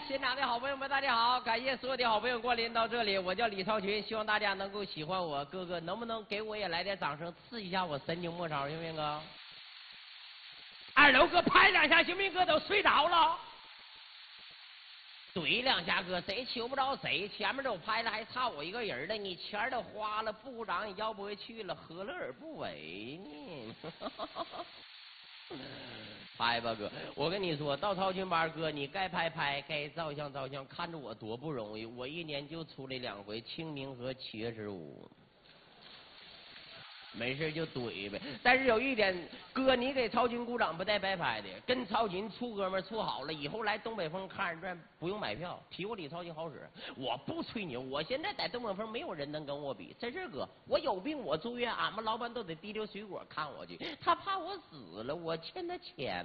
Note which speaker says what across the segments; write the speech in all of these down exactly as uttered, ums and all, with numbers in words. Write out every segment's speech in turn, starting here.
Speaker 1: 现场的好朋友们，大家好！感谢所有的好朋友光临到这里，我叫李超群，希望大家能够喜欢我。哥哥，能不能给我也来点掌声，刺一下我神经末梢，行不行哥？二楼哥拍两下，行不行？哥都睡着了。怼两下哥，谁求不着谁，前面都拍了，还差我一个人了。你钱都花了，部长也要不回去了，何乐而不为呢？拍吧哥，我跟你说，到超群班哥，你该拍拍，该照相照相，看着我多不容易，我一年就出来两回，清明和七月十五。没事就怼呗，但是有一点，哥，你给超群鼓掌不带白拍的，跟超群处哥们处好了，以后来东北风看人转不用买票，提我李超群好使。我不吹牛，我现在在东北风没有人能跟我比，真是哥，我有病我住院，俺们老板都得提溜水果看我去，他怕我死了，我欠他钱。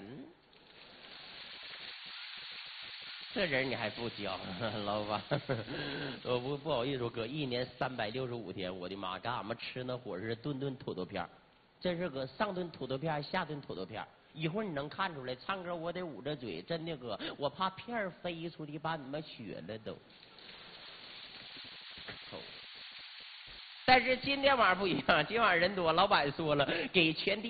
Speaker 1: 这人你还不交，老板，我不不好意思说哥，一年三百六十五天，我的妈，干俺们吃那伙食顿顿土豆片，真是哥，上顿土豆片，下顿土豆片。一会儿你能看出来，唱歌我得捂着嘴，真的哥，我怕片飞出去把你们血了都。但是今天晚上不一样，今晚人多，老板说了，给全体。